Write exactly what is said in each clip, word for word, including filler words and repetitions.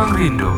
Ruang Rindu.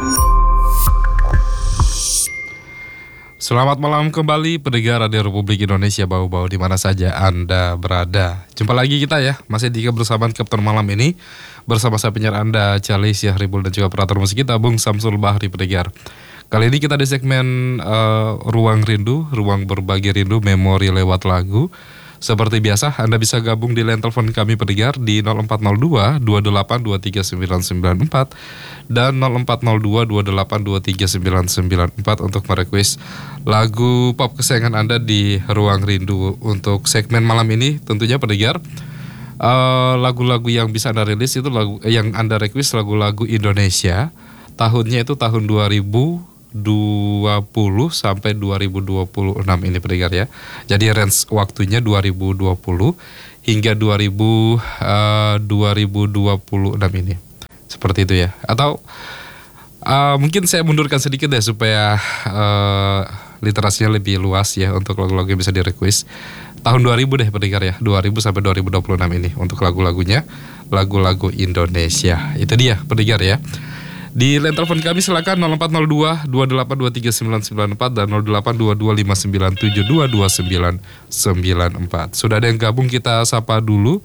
Selamat malam kembali pendengar Radio Republik Indonesia Bau-Bau di mana saja Anda berada. Jumpa lagi kita ya, masih di kebersamaan Kapten Malam ini bersama saya penyiar Anda Charlie Syahribul dan juga operator musik kita Bung Samsul Bahri pendengar. Kali ini kita di segmen uh, Ruang Rindu, ruang berbagi rindu, memori lewat lagu. Seperti biasa, Anda bisa gabung di line telepon kami pendengar di nol empat nol dua dua delapan dua tiga sembilan sembilan empat dan nol empat nol dua dua delapan dua tiga sembilan sembilan empat untuk merequest lagu pop kesayangan Anda di Ruang Rindu. Untuk segmen malam ini tentunya pendengar, uh, lagu-lagu yang bisa Anda rilis itu lagu yang Anda request lagu-lagu Indonesia. Tahunnya itu tahun dua ribu dua puluh sampai dua ribu dua puluh enam ini pendengar ya. Jadi range waktunya dua ribu dua puluh hingga dua ribu, uh, dua ribu dua puluh enam ini. Seperti itu ya. Atau uh, mungkin saya mundurkan sedikit deh supaya uh, literasinya lebih luas ya untuk lagu-lagu yang bisa di-request. Tahun dua ribu deh pendengar ya. dua ribu sampai dua ribu dua puluh enam ini untuk lagu-lagunya, lagu-lagu Indonesia. Itu dia pendengar ya. Di line telepon kami silakan nol empat nol dua dua delapan dua tiga sembilan sembilan empat dan nol delapan dua dua lima sembilan tujuh dua dua sembilan sembilan empat. Sudah ada yang gabung, kita sapa dulu.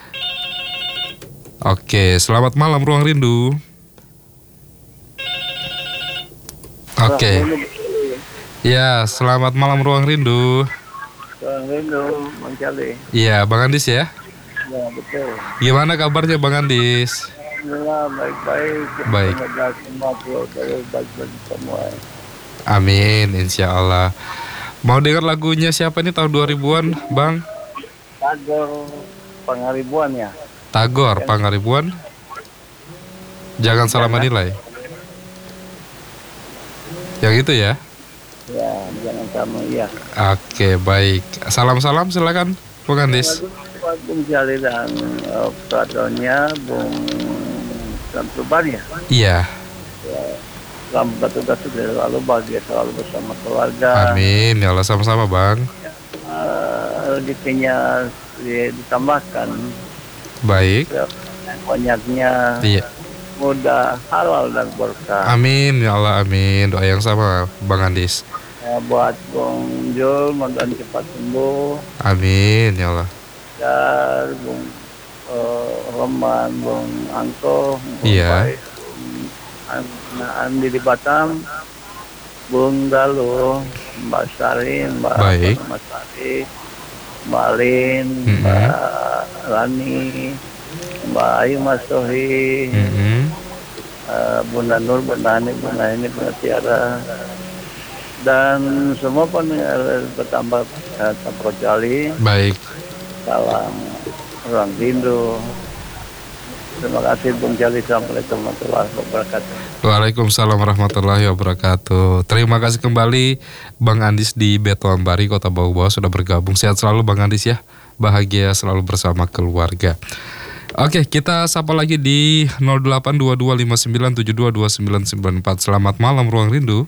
Oke, selamat malam Ruang Rindu. Oke. Ya, selamat malam Ruang Rindu. Ruang Rindu, Bang Charlie. Iya, Bang Andis ya. Ya, betul. Gimana kabarnya Bang Andis? Alhamdulillah, baik-baik. Baik. Semua baik-baik semua. Amin, insya Allah. Mau dengar lagunya siapa nih tahun dua ribuan, Bang? Tagor Pangaribuan ya. Tagor Pangaribuan. Jangan salah menilai. Yang itu ya? Ya, jangan sama ya. Oke, baik. Salam-salam silakan, Bung Andis. Bung Charlie dan operatornya Bung Samsul Bahri ya. Iya. Ya, selamat bertugas selalu, bahagia selalu bersama keluarga. Amin, ya Allah sama-sama Bang. Uh, rezekinya ditambahkan. Baik. Banyaknya. Iya. Mudah, halal dan berkah. Amin, ya Allah amin. Doa yang sama Bang Andis. Ya, buat Bung Jul, mudah-mudahan cepat sembuh. Amin, ya Allah. Dan Bung uh, Roman, Bung Angko, Bung Iya. Baik, Bung Andi di Batam, Bung Galuh, Mbak Sari, Mbak Baik. Mbak Sari, Mbak Lin, Mm-hmm. Mbak Rani, Mbak Ayu Mas Sohi, Mm-hmm. uh, Bunda Nur, Bunda Hani, Bunda Hani, Bunda Tiara, dan semua pendengar bertambah uh, Pro Charlie. Baik. Salam Ruang Rindu. Terima kasih Bung Charlie. Assalamualaikum warahmatullahi wabarakatuh. Waalaikumsalam warahmatullahi wabarakatuh. Terima kasih kembali Bang Andis di Betuan Bari, Kota Bau-Bau sudah bergabung. Sehat selalu Bang Andis ya. Bahagia selalu bersama keluarga. Oke, kita sapa lagi di nol delapan dua dua lima sembilan tujuh dua dua sembilan sembilan empat. Selamat malam Ruang Rindu.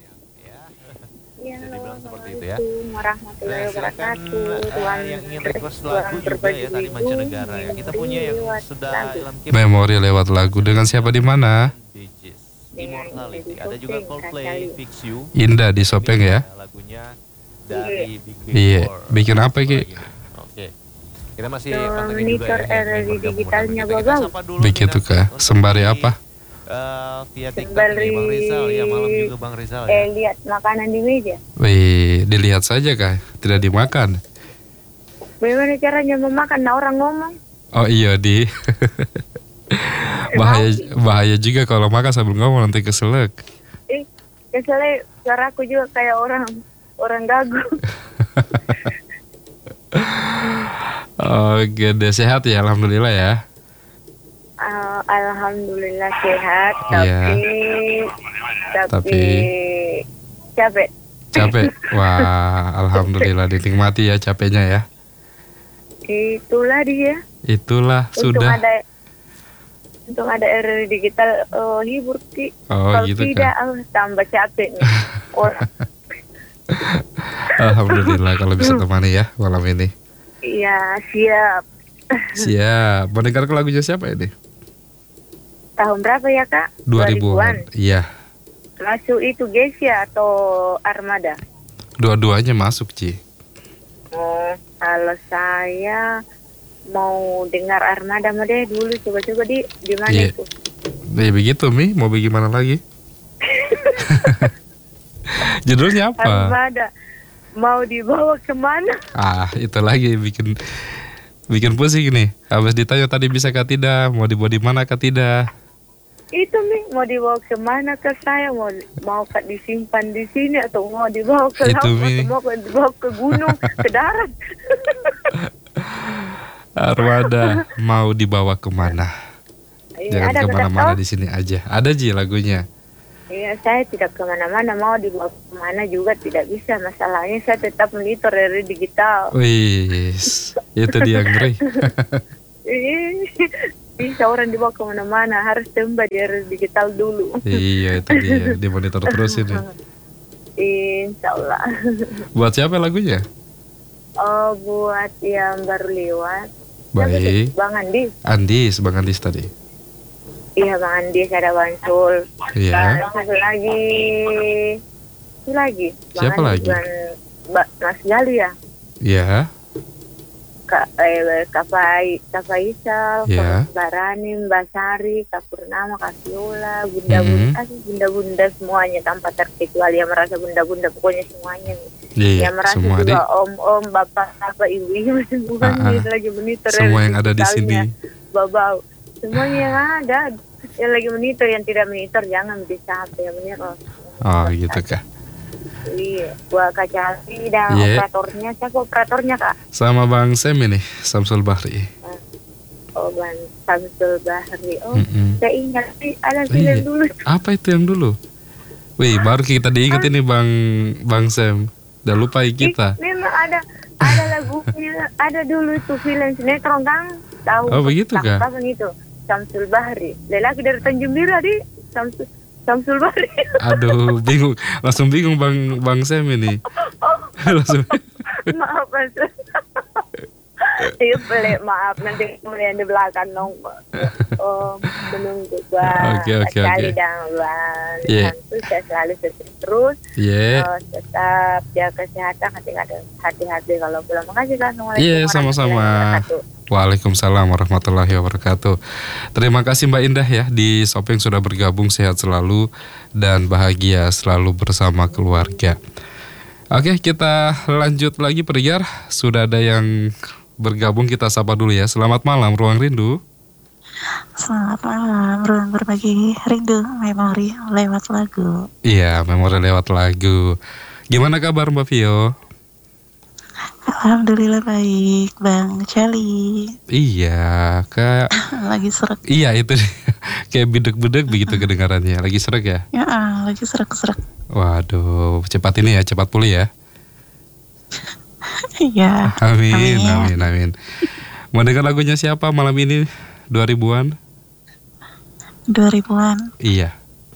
Ya. Warahmatullahi wabarakatuh. Tuhan yang ingin request lagu juga ya tadi mancanegara ya. Kita punya yang sudah dalam memori lewat lagu dengan siapa di mana? Immortality. Ada juga Coldplay Fix You. Indah di Sopeng ya. Lagunya dari Big Big Iya, Four. bikin apa Ki? Oke. Kita masih pantengin juga Monitor ya. R D digitalnya Babang. Begitu kah? Sembari apa? Uh, via TikTok Sembari- nih Bang Rizal ya, malam juga Bang Rizal ya. Eh, lihat makanan di meja. Wih, dilihat saja kah? Tidak dimakan. Bagaimana caranya memakan? Nah, orang ngomong. Oh iya di. bahaya bahaya juga kalau makan sambil ngomong nanti keselak. Eh, keselnya suaraku juga kayak orang orang gagu. Oke, deh sehat ya, alhamdulillah ya. Uh, Alhamdulillah sehat, Iya. tapi tapi Tapi- capek. Capek. Wah, alhamdulillah dinikmati ya capeknya ya. Itulah dia. Itulah Untung sudah. ada untung ada R R digital uh, hibur Ki. Oh, Kalau gitu tidak, kan. ah, tambah capek nih. Orang. Alhamdulillah kalau bisa temani ya malam ini. Iya, siap. Siap. Mendengarkan lagunya siapa ini? tahun berapa ya Kak? dua ribuan. Iya. Masuk itu Gesia atau Armada? Dua-duanya masuk, Ci. Oh, kalau saya mau dengar Armada mah deh dulu, coba-coba di di mana Iya. itu? Ya begitu, Mi. Mau bagaimana lagi? Judulnya apa? Armada. Mau dibawa kemana? Ah, itu lagi bikin bikin pusing nih. Habis ditanya tadi bisa kah tidak, mau dibawa di mana kah tidak. Itu nih mau dibawa kemana ke saya? Mau mau Kak disimpan di sini atau mau dibawa ke Itu, laut Mi. atau mau Kak dibawa ke gunung, ke darat? Armada mau dibawa kemana? Iya, Jangan ada kemana-mana Kak, di sini aja. Ada Ji lagunya. iya, saya tidak kemana-mana, mau dibawa kemana juga tidak bisa. Masalahnya saya tetap monitor dari digital. Wis, itu dia ngeri. Ih, bisa orang dibawa kemana-mana, harus tembak di R digital dulu. Iya, itu dia. Dimonitor terus ini. Insya Allah. Buat siapa lagunya? Oh, buat yang baru lewat. Baik. Bang Andi. Andis, Bang Andis tadi. Iya, Bang Andi, ada Bang Sul. Iya. Dan satu lagi, itu lagi. Bang Siapa Andi, lagi? Bang, Mbak Mas Gali ya. Iya. Kak, eh, Kak Fai, Kak Faisal, Ya. Kak Barani, Mbak Sari, Kak Purnama, Kak Viola, bunda-bunda, Mhm. bunda-bunda semuanya tanpa terkecuali, yang merasa bunda-bunda pokoknya semuanya. Iya, Yang merasa semua juga di om-om, bapak, bapak, ibu-ibu semuanya Ah, ah. lagi monitor semua yang ada di digitalnya. sini. Babau, semuanya yang ada, yang lagi monitor, yang tidak monitor jangan bisa apa yang monitor. Oh, gitu kah. Iya, gua Kak Calvi dan Iya. operatornya, siapa operatornya Kak? Sama Bang Sam ini, Samsul Bahri. Oh, Bang Samsul Bahri. Oh, Mm-mm. saya ingat sih ada Iya. film dulu. Apa itu yang dulu? Wih, baru kita diingat ini Bang Bang Sam. Udah lupa kita. Ih, memang ada ada lagunya, ada dulu itu film sinetron kan? Tahu? Oh, begitu kah? Kapan itu? Samsul Bahri. Lelaki dari Tanjung Bira di Samsul Samsul Bahri. Aduh, bingung. Langsung bingung Bang Bang Sam ini. Langsung. Maaf Mas. Iya, boleh maaf nanti kemudian di belakang dong. Oh, menunggu gua. Oke, oke, Cari oke. dan Bang. Iya. Samsul saya selalu sukses terus. Iya. Oh, tetap jaga kesehatan, hati-hati, hati-hati kalau pulang. Makasih kan. Iya, sama-sama. Waalaikumsalam warahmatullahi wabarakatuh. Terima kasih Mbak Indah ya di Sopeng sudah bergabung, sehat selalu dan bahagia selalu bersama keluarga. Oke, kita lanjut lagi pendengar. Sudah ada yang bergabung, kita sapa dulu ya. Selamat malam Ruang Rindu. Selamat malam, ruang berbagi rindu memori lewat lagu. Iya, memori lewat lagu. Gimana kabar Mbak Vio? Alhamdulillah baik, Bang Cali. Iya, kayak Lagi serak, iya itu dia. Kayak bidek-bidek begitu kedengarannya. Lagi serak ya? ya ah, lagi serak-serak. Waduh, cepat ini ya, cepat pulih ya. Iya. Amin, Amin ya. amin, amin. Mau dengar lagunya siapa malam ini? dua ribuan? dua ribuan. Iya.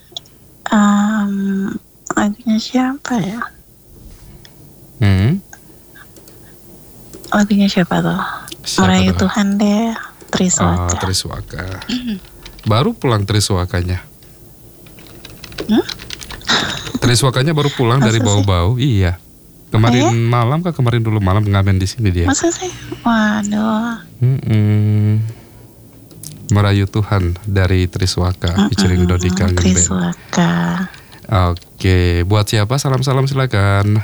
Um, lagunya siapa ya? Hmm. Lagunya siapa tuh? Siapa Merayu tuh? Tuhan deh, Oh, Triswaka. Triswaka. Baru pulang Triswakanya. Hmm? Triswakanya baru pulang Masa dari sih? bau-bau. Iya. Kemarin Eh? malam kah? Kemarin dulu malam ngamen di sini dia. Masa sih? Waduh. Mm-mm. Merayu Tuhan dari Triswaka featuring Mm-mm, Dodi Kangen Band. Triswaka. Oke, buat siapa? Salam-salam silakan.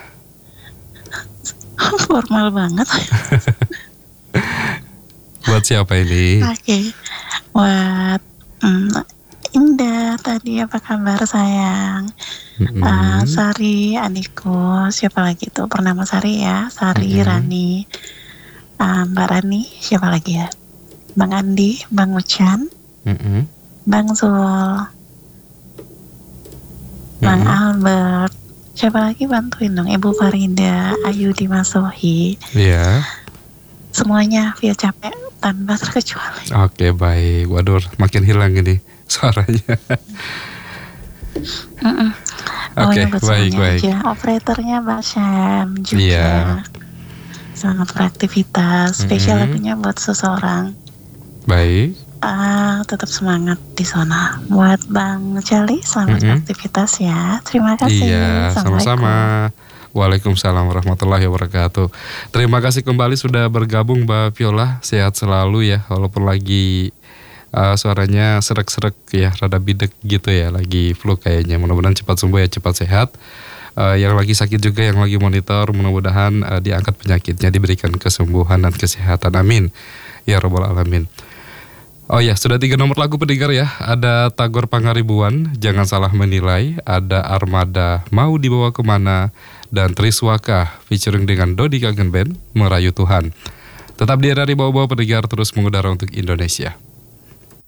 Formal banget. Buat siapa ini? Oke, buat mm, Indah tadi apa kabar sayang? Mm-mm. Uh, Sari adikku, siapa lagi tuh? Bernama Sari ya, Sari Mm-mm. Rani, uh, Mbak Rani, siapa lagi ya? Bang Andi, Bang Ucan, Mm-mm. Bang Zul, Bang Mm-mm. Albert, siapa lagi bantuin dong? Ibu Farida, Ayu Dimasohi, Iya. semuanya via capek tanpa terkecuali. Oke, baik. Waduh, makin hilang ini suaranya. Mm-mm. Oke, Pokoknya buat baik, semuanya baik. aja. Operatornya Mbak Syam juga. Iya. Sangat beraktivitas. Spesial Mm-mm. lagunya buat seseorang. Baik. Ah, tetap semangat di sana. Buat Bang Celi, selamat Mm-mm. aktivitas ya. Terima kasih. Iya, Assalamualaikum. sama-sama. Waalaikumsalam warahmatullahi wabarakatuh. Terima kasih kembali sudah bergabung Mbak Viola. Sehat selalu ya, walaupun lagi uh, suaranya serak-serak ya, rada bidek gitu ya, lagi flu kayaknya. Mudah-mudahan cepat sembuh ya, cepat sehat. Uh, yang lagi sakit juga, yang lagi monitor, mudah-mudahan uh, diangkat penyakitnya, diberikan kesembuhan dan kesehatan. Amin. Ya Rabbal Alamin. Oh ya, sudah tiga nomor lagu pendengar ya. Ada Tagor Pangaribuan, Jangan Salah Menilai. Ada Armada, Mau Dibawa Kemana. Dan Triswaka featuring dengan Dodi Kangen Band, Merayu Tuhan. Tetap di R R I Bawa-Bawa pendengar, terus mengudara untuk Indonesia.